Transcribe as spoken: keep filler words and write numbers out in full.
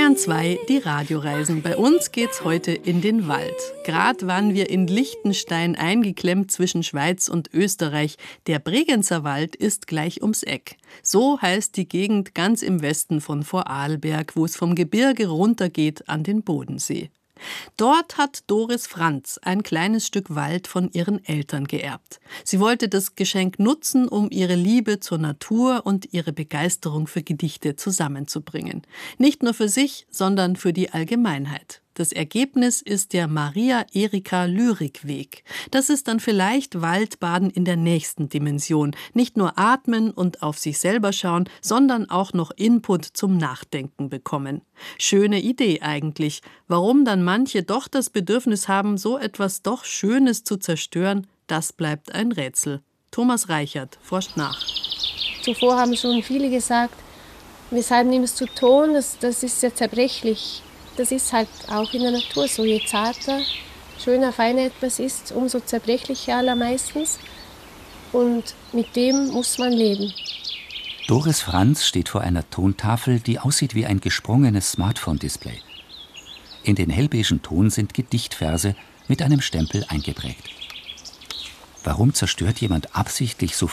Bayern zwei, die Radioreisen. Bei uns geht's heute in den Wald. Gerade waren wir in Liechtenstein eingeklemmt zwischen Schweiz und Österreich. Der Bregenzer Wald ist gleich ums Eck. So heißt die Gegend ganz im Westen von Vorarlberg, wo es vom Gebirge runtergeht an den Bodensee. Dort hat Doris Franz ein kleines Stück Wald von ihren Eltern geerbt. Sie wollte das Geschenk nutzen, um ihre Liebe zur Natur und ihre Begeisterung für Gedichte zusammenzubringen. Nicht nur für sich, sondern für die Allgemeinheit. Das Ergebnis ist der Maria-Erika-Lyrikweg. Das ist dann vielleicht Waldbaden in der nächsten Dimension. Nicht nur atmen und auf sich selber schauen, sondern auch noch Input zum Nachdenken bekommen. Schöne Idee eigentlich. Warum dann manche doch das Bedürfnis haben, so etwas doch Schönes zu zerstören, das bleibt ein Rätsel. Thomas Reichert forscht nach. Zuvor haben schon viele gesagt, weshalb nimmst du Ton, das, das ist ja zerbrechlich. Das ist halt auch in der Natur so. Je zarter, schöner, feiner etwas ist, umso zerbrechlicher allermeistens. Und mit dem muss man leben. Doris Franz steht vor einer Tontafel, die aussieht wie ein gesprungenes Smartphone-Display. In den hellbeigen Ton sind Gedichtverse mit einem Stempel eingeprägt. Warum zerstört jemand absichtlich so